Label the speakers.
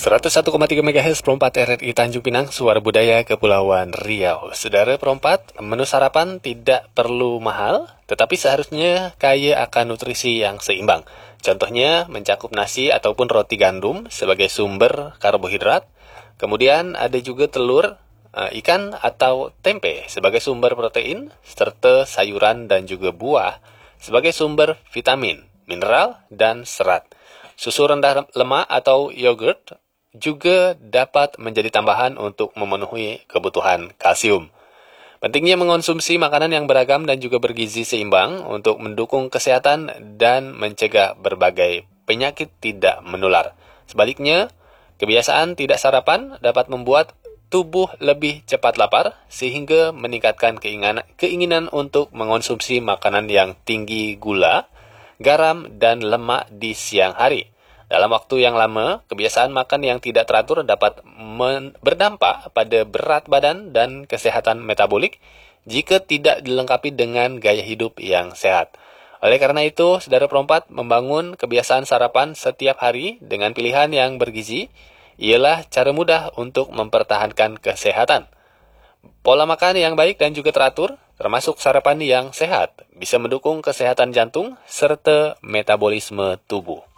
Speaker 1: 101,3 MHz Perompat RRI Tanjung Pinang, Suara Budaya Kepulauan Riau. Saudara Perompat, menu sarapan tidak perlu mahal, tetapi seharusnya kaya akan nutrisi yang seimbang. Contohnya mencakup nasi ataupun roti gandum sebagai sumber karbohidrat. Kemudian ada juga telur, ikan atau tempe sebagai sumber protein, serta sayuran dan juga buah sebagai sumber vitamin, mineral, dan serat. Susu rendah lemak atau yogurt juga dapat menjadi tambahan untuk memenuhi kebutuhan kalsium. Pentingnya mengonsumsi makanan yang beragam dan juga bergizi seimbang untuk mendukung kesehatan dan mencegah berbagai penyakit tidak menular. Sebaliknya, kebiasaan tidak sarapan dapat membuat tubuh lebih cepat lapar sehingga meningkatkan keinginan untuk mengonsumsi makanan yang tinggi gula, garam, dan lemak di siang hari. Dalam waktu yang lama, kebiasaan makan yang tidak teratur dapat berdampak pada berat badan dan kesehatan metabolik jika tidak dilengkapi dengan gaya hidup yang sehat. Oleh karena itu, saudara Perompat membangun kebiasaan sarapan setiap hari dengan pilihan yang bergizi ialah cara mudah untuk mempertahankan kesehatan. Pola makan yang baik dan juga teratur, termasuk sarapan yang sehat, bisa mendukung kesehatan jantung serta metabolisme tubuh.